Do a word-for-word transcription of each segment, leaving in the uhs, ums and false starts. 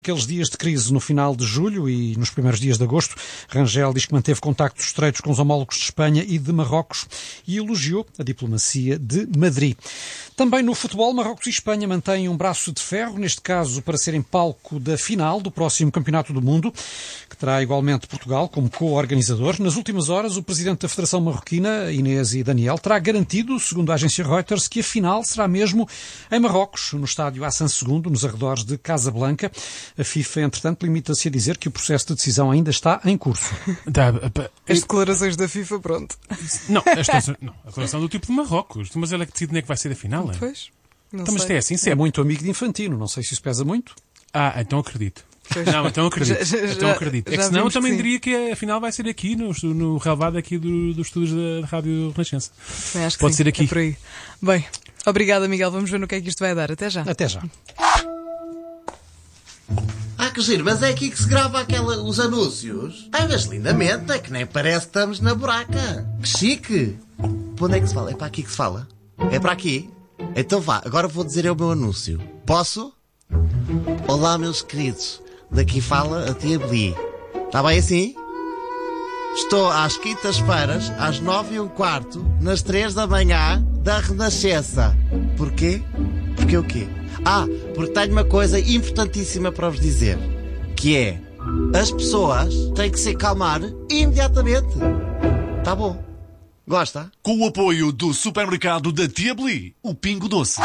Aqueles dias de crise no final de julho e nos primeiros dias de agosto, Rangel diz que manteve contactos estreitos com os homólogos de Espanha e de Marrocos e elogiou a diplomacia de Madrid. Também no futebol, Marrocos e Espanha mantêm um braço de ferro, neste caso para serem palco da final do próximo Campeonato do Mundo, que terá igualmente Portugal como co-organizador. Nas últimas horas, o presidente da Federação Marroquina, Inês e Daniel, terá garantido, segundo a agência Reuters, que a final será mesmo em Marrocos, no estádio Hassan segundo, nos arredores de Casablanca. A FIFA, entretanto, limita-se a dizer que o processo de decisão ainda está em curso. As declarações da FIFA, pronto. Não, a, não, a declaração do tipo de Marrocos. Mas ele é que decide onde é que vai ser a final, é? Pois, não então, mas sei. é assim, É sempre. muito amigo de Infantino, não sei se isso pesa muito. Ah, então acredito. Pois. Não, então acredito. Já- já- então acredito. É já que senão eu vimos que também sim. diria que a final vai ser aqui, no, no relevado aqui do, dos estúdios da Rádio Renascença. Também acho que Pode sim, ser aqui. é por aí. Bem, obrigada, Miguel. Vamos ver no que é que isto vai dar. Até já. Até já. Ah, que giro, mas é aqui que se grava aquela, os anúncios? Ai, mas lindamente, é que nem parece que estamos na buraca. Que chique. Para onde é que se fala? É para aqui que se fala? É para aqui? Então vá, agora vou dizer eu o meu anúncio. Posso? Olá, meus queridos. Daqui fala a tia Bli. Está bem assim? Estou às quintas-feiras, às nove e um quarto, nas três da manhã, da Renascença. Porquê? Porque o quê? Ah, porque tenho uma coisa importantíssima para vos dizer. Que é, as pessoas têm que se acalmar imediatamente. Tá bom? Gosta? Com o apoio do supermercado da Tia Bli, o Pingo Doce.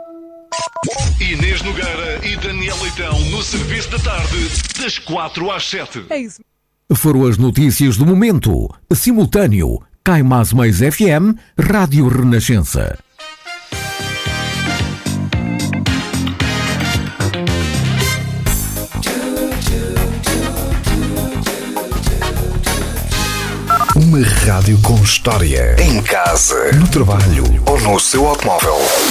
Inês Nogueira e Daniel Leitão no Serviço da Tarde, das quatro às sete. É isso. Foram as notícias do momento. Simultâneo. Cai Mais Mais F M, Rádio Renascença. Uma rádio com história. Em casa, no trabalho ou no seu automóvel.